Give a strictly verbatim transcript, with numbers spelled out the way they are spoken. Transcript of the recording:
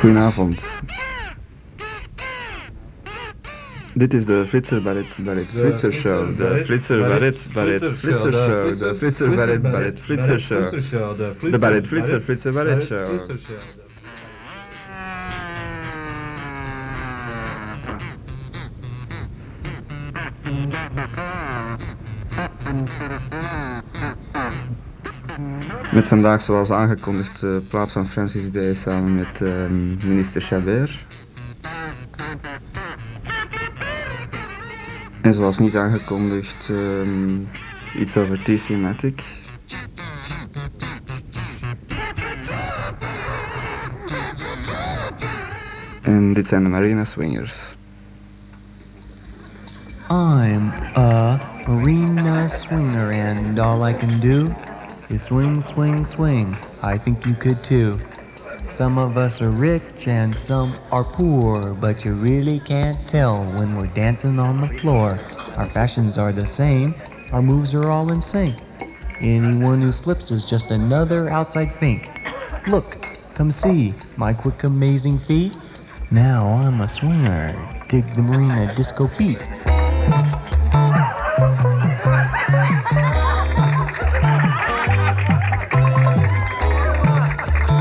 Goedenavond. Dit is de Flitser Ballet Ballet Flitser Show. De Flitser Ballet Ballet Flitser Show. De Flitser Ballet Ballet Flitser Show. De Ballet Flitser Flitser Ballet Show. Met vandaag, zoals aangekondigd, de plaat van Francis B. samen met uh, minister Chabert. En zoals niet aangekondigd, um, iets over T C Matic. En dit zijn de Marina Swingers. I'm a marina swinger and all I can do is swing, swing, swing. I think you could too. Some of us are rich and some are poor, but you really can't tell when we're dancing on the floor. Our fashions are the same, our moves are all in sync. Anyone who slips is just another outside fink. Look, come see my quick amazing feet. Now I'm a swinger, dig the marina disco beat.